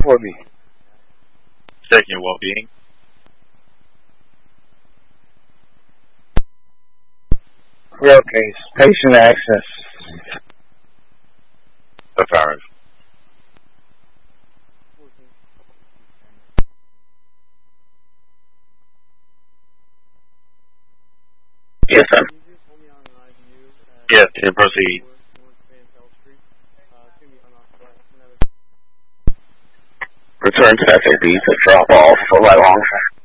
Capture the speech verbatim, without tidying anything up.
four B. Checking well-being. Real case. Patient access. Affirmative. Yes, sir. Yes, and proceed. Return to F A B to drop off for right long, sir.